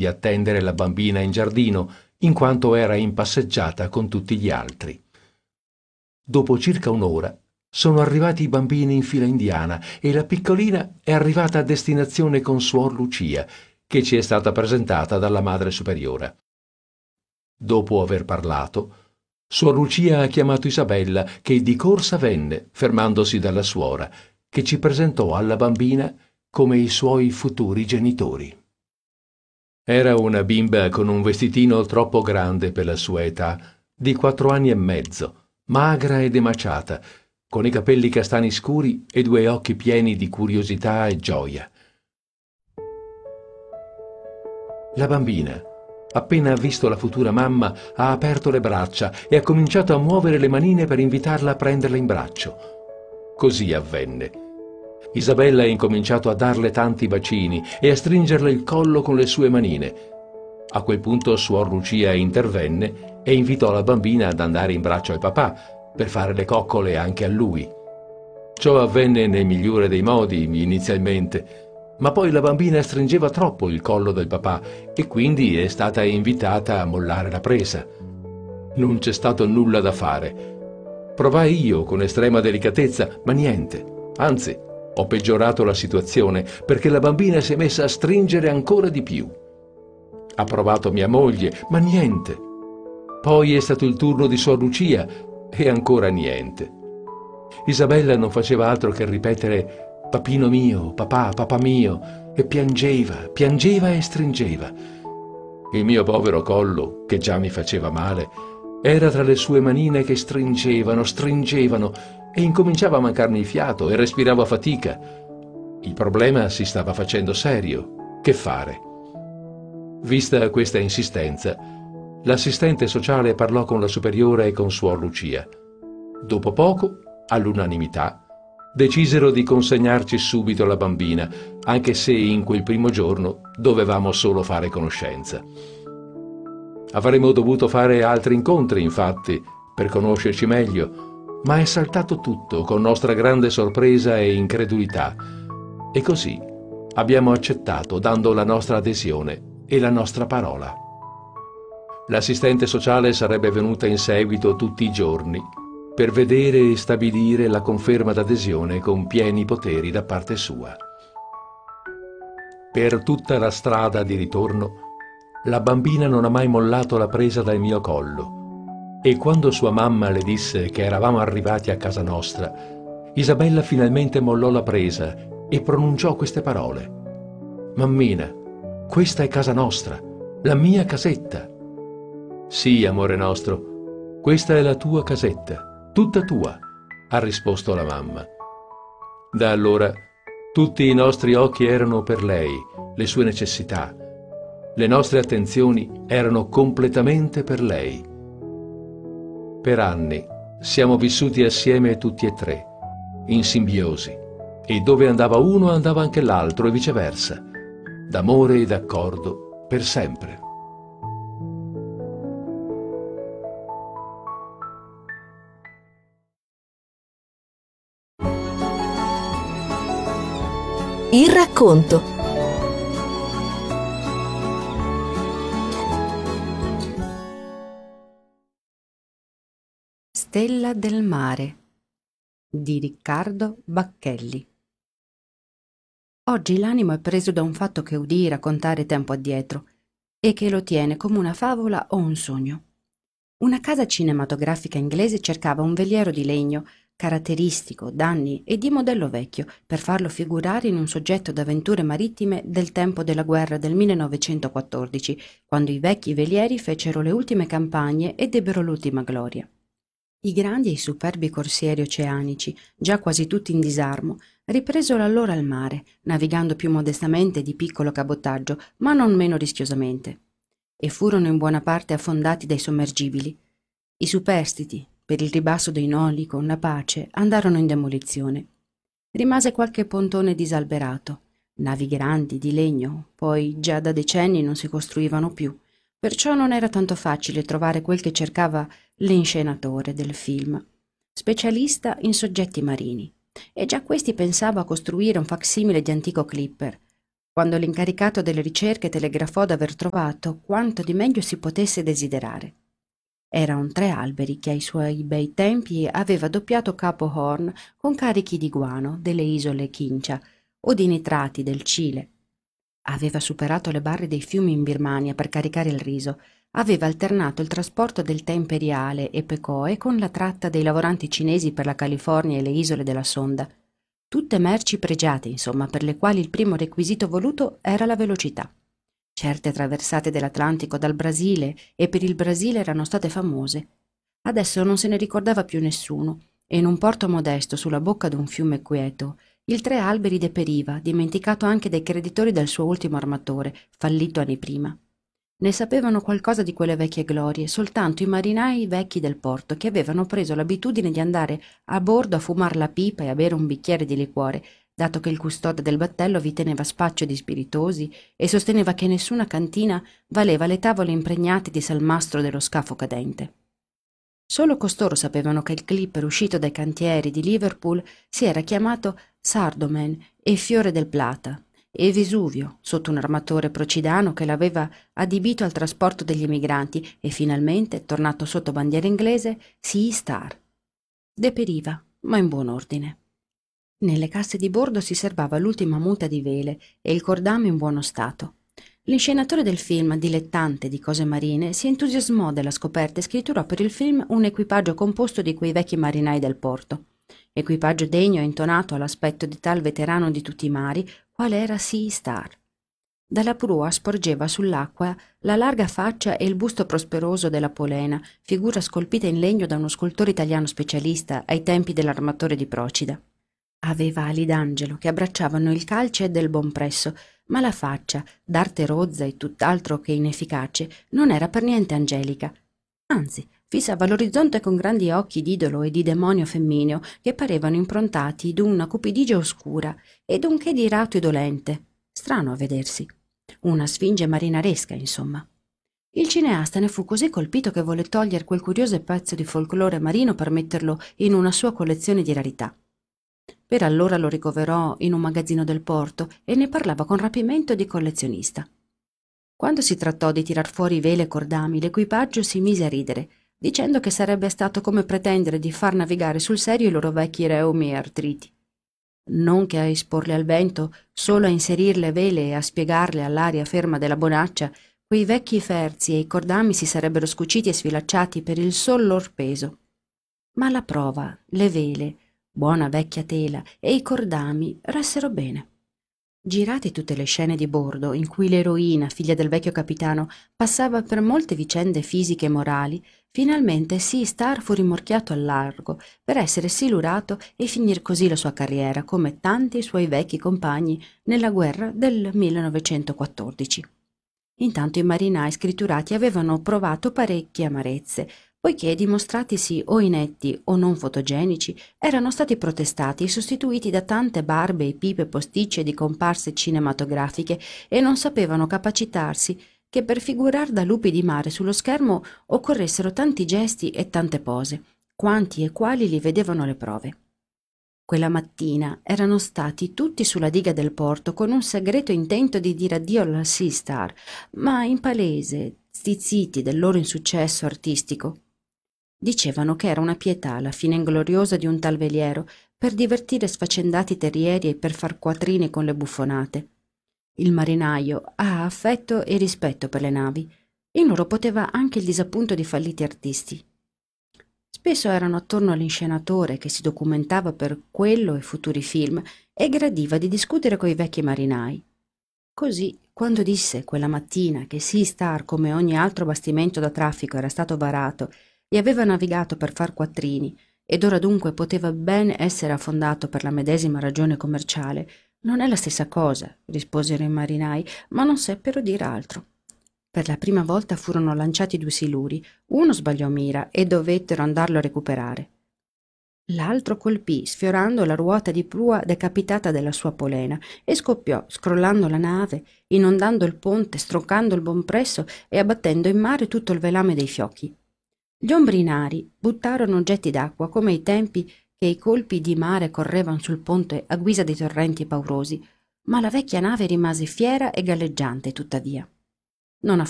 di attendere la bambina in giardino, in quanto era in passeggiata con tutti gli altri. Dopo circa un'ora sono arrivati i bambini in fila indiana e la piccolina è arrivata a destinazione con Suor Lucia, che ci è stata presentata dalla madre superiora. Dopo aver parlato, Suor Lucia ha chiamato Isabella, che di corsa venne, fermandosi dalla suora, che ci presentò alla bambina come i suoi futuri genitori. Era una bimba con un vestitino troppo grande per la sua età, di 4 anni e mezzo, magra ed emaciata, con i capelli castani scuri e 2 occhi pieni di curiosità e gioia. La bambina, appena visto la futura mamma, ha aperto le braccia e ha cominciato a muovere le manine per invitarla a prenderla in braccio. Così avvenne. Isabella ha incominciato a darle tanti bacini e a stringerle il collo con le sue manine. A quel punto Suor Lucia intervenne e invitò la bambina ad andare in braccio al papà, per fare le coccole anche a lui. Ciò avvenne nel migliore dei modi inizialmente, ma poi la bambina stringeva troppo il collo del papà e quindi è stata invitata a mollare la presa. Non c'è stato nulla da fare. Provai io con estrema delicatezza, ma niente. Anzi, ho peggiorato la situazione perché la bambina si è messa a stringere ancora di più. Ha provato mia moglie, ma niente. Poi è stato il turno di Suor Lucia e ancora niente. Isabella non faceva altro che ripetere «Papino mio, papà, papà mio», e piangeva e stringeva. Il mio povero collo, che già mi faceva male, era tra le sue manine che stringevano e incominciava a mancarmi il fiato e respiravo a fatica. Il problema si stava facendo serio. Che fare? Vista questa insistenza, l'assistente sociale parlò con la superiore e con Suor Lucia. Dopo poco, all'unanimità, decisero di consegnarci subito la bambina, anche se in quel primo giorno dovevamo solo fare conoscenza. Avremmo dovuto fare altri incontri, infatti, per conoscerci meglio, ma è saltato tutto con nostra grande sorpresa e incredulità. E così abbiamo accettato, dando la nostra adesione e la nostra parola. L'assistente sociale sarebbe venuta in seguito tutti i giorni per vedere e stabilire la conferma d'adesione con pieni poteri da parte sua. Per tutta la strada di ritorno, la bambina non ha mai mollato la presa dal mio collo e quando sua mamma le disse che eravamo arrivati a casa nostra, Isabella finalmente mollò la presa e pronunciò queste parole: «Mammina, questa è casa nostra, la mia casetta». «Sì, amore nostro, questa è la tua casetta, tutta tua», ha risposto la mamma. Da allora tutti i nostri occhi erano per lei, le sue necessità. Le nostre attenzioni erano completamente per lei. Per anni siamo vissuti assieme tutti e tre, in simbiosi, e dove andava uno andava anche l'altro e viceversa, d'amore e d'accordo per sempre. Il racconto. Stella del mare di Riccardo Bacchelli. Oggi l'animo è preso da un fatto che udii raccontare tempo addietro e che lo tiene come una favola o un sogno. Una casa cinematografica inglese cercava un veliero di legno caratteristico, d'anni e di modello vecchio, per farlo figurare in un soggetto d'avventure marittime del tempo della guerra del 1914, quando i vecchi velieri fecero le ultime campagne ed ebbero l'ultima gloria. I grandi e i superbi corsieri oceanici, già quasi tutti in disarmo, ripresero allora al mare, navigando più modestamente di piccolo cabotaggio, ma non meno rischiosamente, e furono in buona parte affondati dai sommergibili. I superstiti, per il ribasso dei noli con la pace, andarono in demolizione. Rimase qualche pontone disalberato, navi grandi, di legno, poi già da decenni non si costruivano più, perciò non era tanto facile trovare quel che cercava l'inscenatore del film, specialista in soggetti marini, e già questi pensava a costruire un facsimile di antico clipper, quando l'incaricato delle ricerche telegrafò d'aver trovato quanto di meglio si potesse desiderare. Era un 3 alberi che ai suoi bei tempi aveva doppiato Capo Horn con carichi di guano delle isole Chincha o di nitrati del Cile. Aveva superato le barre dei fiumi in Birmania per caricare il riso, aveva alternato il trasporto del tè imperiale e pecoe con la tratta dei lavoranti cinesi per la California e le isole della Sonda. Tutte merci pregiate, insomma, per le quali il primo requisito voluto era la velocità. Certe traversate dell'Atlantico dal Brasile e per il Brasile erano state famose. Adesso non se ne ricordava più nessuno, e in un porto modesto sulla bocca d'un fiume quieto, il 3 alberi deperiva, dimenticato anche dai creditori del suo ultimo armatore, fallito anni prima. Ne sapevano qualcosa di quelle vecchie glorie soltanto i marinai vecchi del porto, che avevano preso l'abitudine di andare a bordo a fumar la pipa e a bere un bicchiere di liquore, dato che il custode del battello vi teneva spaccio di spiritosi e sosteneva che nessuna cantina valeva le tavole impregnate di salmastro dello scafo cadente. Solo costoro sapevano che il clipper uscito dai cantieri di Liverpool si era chiamato Sardomen e Fiore del Plata, e Vesuvio, sotto un armatore procidano che l'aveva adibito al trasporto degli emigranti, e finalmente, tornato sotto bandiera inglese, Sea Star. Deperiva, ma in buon ordine. Nelle casse di bordo si serbava l'ultima muta di vele e il cordame in buono stato. L'inscenatore del film, dilettante di cose marine, si entusiasmò della scoperta e scritturò per il film un equipaggio composto di quei vecchi marinai del porto. Equipaggio degno e intonato all'aspetto di tal veterano di tutti i mari, quale era Sea Star. Dalla prua sporgeva sull'acqua la larga faccia e il busto prosperoso della Polena, figura scolpita in legno da uno scultore italiano specialista ai tempi dell'armatore di Procida. Aveva ali d'angelo che abbracciavano il calce del Bonpresso, ma la faccia, d'arte rozza e tutt'altro che inefficace, non era per niente angelica. Anzi, fissava l'orizzonte con grandi occhi d'idolo e di demonio femmineo che parevano improntati d'una cupidigia oscura e d'un che di irato e dolente. Strano a vedersi. Una sfinge marinaresca, insomma. Il cineasta ne fu così colpito che volle togliere quel curioso pezzo di folklore marino per metterlo in una sua collezione di rarità. Per allora lo ricoverò in un magazzino del porto e ne parlava con rapimento di collezionista. Quando si trattò di tirar fuori vele e cordami, l'equipaggio si mise a ridere, dicendo che sarebbe stato come pretendere di far navigare sul serio i loro vecchi reumi e artriti. Non che a esporle al vento, solo a inserir le vele e a spiegarle all'aria ferma della bonaccia, quei vecchi ferzi e i cordami si sarebbero scuciti e sfilacciati per il sol lor peso. Ma alla prova, le vele, buona vecchia tela, e i cordami ressero bene. Girate tutte le scene di bordo in cui l'eroina, figlia del vecchio capitano, passava per molte vicende fisiche e morali, finalmente Sea Star fu rimorchiato al largo per essere silurato e finir così la sua carriera come tanti suoi vecchi compagni nella guerra del 1914. Intanto i marinai scritturati avevano provato parecchie amarezze, poiché, dimostratisi o inetti o non fotogenici, erano stati protestati e sostituiti da tante barbe e pipe posticce di comparse cinematografiche e non sapevano capacitarsi che per figurar da lupi di mare sullo schermo occorressero tanti gesti e tante pose, quanti e quali li vedevano le prove. Quella mattina erano stati tutti sulla diga del porto con un segreto intento di dire addio alla Sea Star, ma in palese, stizziti del loro insuccesso artistico. Dicevano che era una pietà la fine ingloriosa di un tal veliero per divertire sfaccendati terrieri e per far quattrini con le buffonate. Il marinaio ha affetto e rispetto per le navi. In loro poteva anche il disappunto di falliti artisti. Spesso erano attorno all'inscenatore che si documentava per quello e futuri film e gradiva di discutere coi vecchi marinai. Così, quando disse quella mattina che Sea Star, come ogni altro bastimento da traffico, era stato varato e aveva navigato per far quattrini, ed ora dunque poteva ben essere affondato per la medesima ragione commerciale, non è la stessa cosa, risposero i marinai, ma non seppero dir altro. Per la prima volta furono lanciati 2 siluri, uno sbagliò mira e dovettero andarlo a recuperare. L'altro colpì, sfiorando la ruota di prua decapitata della sua polena, e scoppiò, scrollando la nave, inondando il ponte, stroncando il Bonpresso e abbattendo in mare tutto il velame dei fiocchi. Gli ombrinari buttarono oggetti d'acqua come ai tempi che i colpi di mare correvano sul ponte a guisa di torrenti paurosi. Ma la vecchia nave rimase fiera e galleggiante, tuttavia. Non